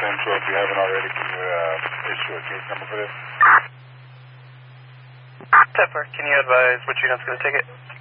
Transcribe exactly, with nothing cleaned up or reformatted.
Central, if you haven't already, can you uh, issue a case number for this? Tepper, can you advise which unit's going to take it?